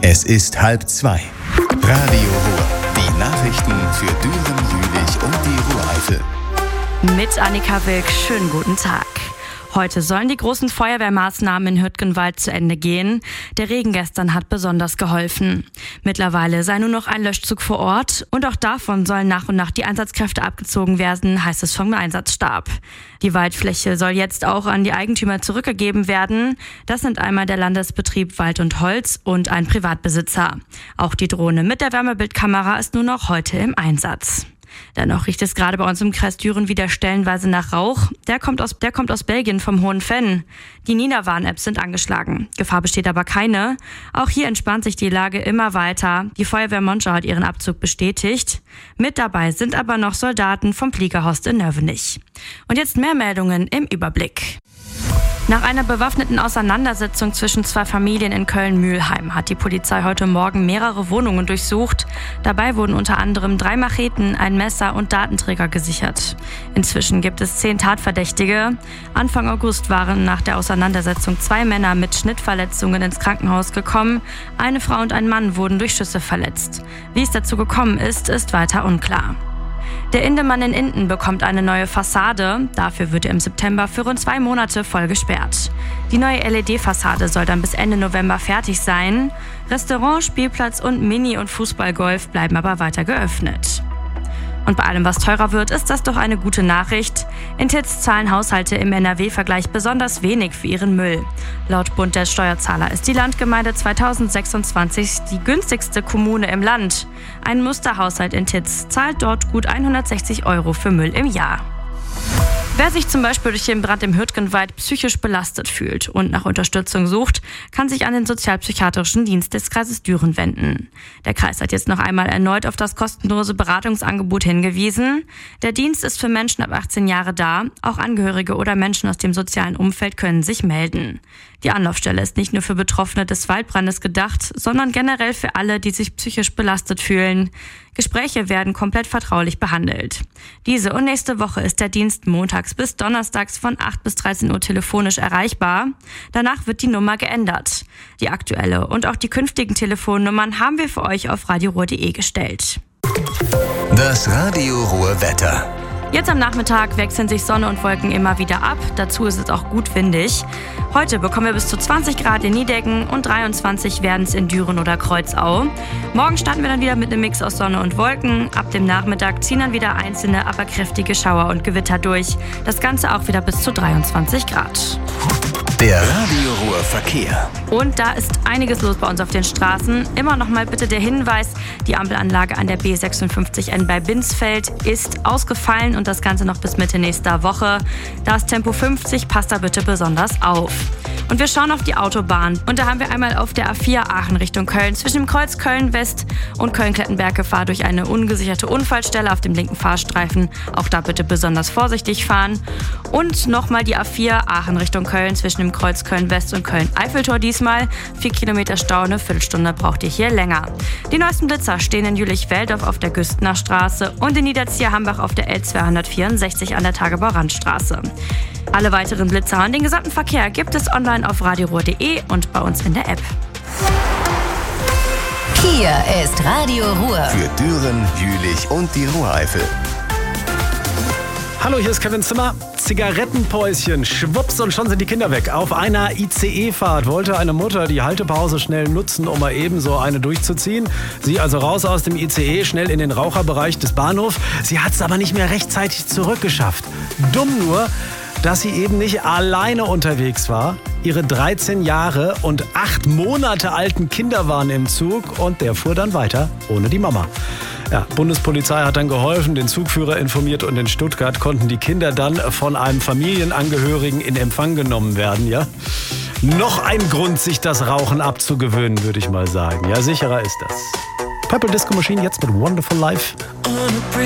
Es ist 1:30. Radio Ruhr. Die Nachrichten für Düren, Jülich und die Ruhr-Eifel. Mit Annika Wilk, schönen guten Tag. Heute sollen die großen Feuerwehrmaßnahmen in Hürtgenwald zu Ende gehen. Der Regen gestern hat besonders geholfen. Mittlerweile sei nur noch ein Löschzug vor Ort und auch davon sollen nach und nach die Einsatzkräfte abgezogen werden, heißt es vom Einsatzstab. Die Waldfläche soll jetzt auch an die Eigentümer zurückgegeben werden. Das sind einmal der Landesbetrieb Wald und Holz und ein Privatbesitzer. Auch die Drohne mit der Wärmebildkamera ist nur noch heute im Einsatz. Dennoch riecht es gerade bei uns im Kreis Düren wieder stellenweise nach Rauch. Der kommt aus Belgien vom Hohen Venn. Die Nina-Warn-Apps sind angeschlagen. Gefahr besteht aber keine. Auch hier entspannt sich die Lage immer weiter. Die Feuerwehr Monschau hat ihren Abzug bestätigt. Mit dabei sind aber noch Soldaten vom Fliegerhorst in Növenich. Und jetzt mehr Meldungen im Überblick. Nach einer bewaffneten Auseinandersetzung zwischen zwei Familien in Köln-Mühlheim hat die Polizei heute Morgen mehrere Wohnungen durchsucht. Dabei wurden unter anderem 3 Macheten, ein Messer und Datenträger gesichert. Inzwischen gibt es 10 Tatverdächtige. Anfang August waren nach der Auseinandersetzung 2 Männer mit Schnittverletzungen ins Krankenhaus gekommen. Eine Frau und ein Mann wurden durch Schüsse verletzt. Wie es dazu gekommen ist weiter unklar. Der Indemann in Inden bekommt eine neue Fassade. Dafür wird er im September für rund 2 Monate voll gesperrt. Die neue LED-Fassade soll dann bis Ende November fertig sein. Restaurant, Spielplatz und Mini- und Fußballgolf bleiben aber weiter geöffnet. Und bei allem, was teurer wird, ist das doch eine gute Nachricht. In Titz zahlen Haushalte im NRW-Vergleich besonders wenig für ihren Müll. Laut Bund der Steuerzahler ist die Landgemeinde 2026 die günstigste Kommune im Land. Ein Musterhaushalt in Titz zahlt dort gut 160 € für Müll im Jahr. Wer sich zum Beispiel durch den Brand im Hürtgenwald psychisch belastet fühlt und nach Unterstützung sucht, kann sich an den sozialpsychiatrischen Dienst des Kreises Düren wenden. Der Kreis hat jetzt noch einmal erneut auf das kostenlose Beratungsangebot hingewiesen. Der Dienst ist für Menschen ab 18 Jahre da. Auch Angehörige oder Menschen aus dem sozialen Umfeld können sich melden. Die Anlaufstelle ist nicht nur für Betroffene des Waldbrandes gedacht, sondern generell für alle, die sich psychisch belastet fühlen. Gespräche werden komplett vertraulich behandelt. Diese und nächste Woche ist der Dienst montags bis donnerstags von 8 bis 13 Uhr telefonisch erreichbar. Danach wird die Nummer geändert. Die aktuelle und auch die künftigen Telefonnummern haben wir für euch auf radioruhr.de gestellt. Das Radio Ruhr Wetter. Jetzt am Nachmittag wechseln sich Sonne und Wolken immer wieder ab. Dazu ist es auch gut windig. Heute bekommen wir bis zu 20 Grad in Niedecken und 23 werden es in Düren oder Kreuzau. Morgen starten wir dann wieder mit einem Mix aus Sonne und Wolken. Ab dem Nachmittag ziehen dann wieder einzelne, aber kräftige Schauer und Gewitter durch. Das Ganze auch wieder bis zu 23 Grad. Der Radio Ruhr Verkehr. Und da ist einiges los bei uns auf den Straßen. Immer noch mal bitte der Hinweis, die Ampelanlage an der B56N bei Binsfeld ist ausgefallen und das Ganze noch bis Mitte nächster Woche. Da ist Tempo 50, passt da bitte besonders auf. Und wir schauen auf die Autobahn. Und da haben wir einmal auf der A4 Aachen Richtung Köln zwischen dem Kreuz Köln-West und Köln-Klettenberg Gefahr durch eine ungesicherte Unfallstelle auf dem linken Fahrstreifen. Auch da bitte besonders vorsichtig fahren. Und nochmal die A4 Aachen Richtung Köln zwischen dem Kreuz Köln-West und Köln-Eiffeltor diesmal. 4 Kilometer Stau, eine Viertelstunde braucht ihr hier länger. Die neuesten Blitzer stehen in Jülich-Welldorf auf der Güstener Straße und in Niederzieher-Hambach auf der L264 an der Tagebau-Randstraße. Alle weiteren Blitzer und den gesamten Verkehr gibt es online auf radioruhr.de und bei uns in der App. Hier ist Radio Ruhr. Für Düren, Jülich und die Ruhr-Eifel. Hallo, hier ist Kevin Zimmer. Zigarettenpäuschen, schwupps und schon sind die Kinder weg. Auf einer ICE-Fahrt wollte eine Mutter die Haltepause schnell nutzen, um mal eben so eine durchzuziehen. Sie also raus aus dem ICE, schnell in den Raucherbereich des Bahnhofs. Sie hat es aber nicht mehr rechtzeitig zurückgeschafft. Dumm nur, dass sie eben nicht alleine unterwegs war. Ihre 13 Jahre und 8 Monate alten Kinder waren im Zug und der fuhr dann weiter ohne die Mama. Ja, Bundespolizei hat dann geholfen, den Zugführer informiert und in Stuttgart konnten die Kinder dann von einem Familienangehörigen in Empfang genommen werden. Ja? Noch ein Grund, sich das Rauchen abzugewöhnen, würde ich mal sagen. Ja, sicherer ist das. Purple Disco Machine jetzt mit Wonderful Life.